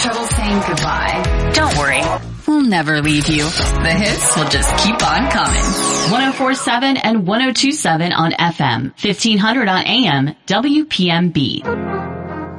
trouble saying goodbye. Don't worry. We'll never leave you. The hits will just keep on coming. 104.7 and 102.7 on FM. 1500 on AM. WPMB.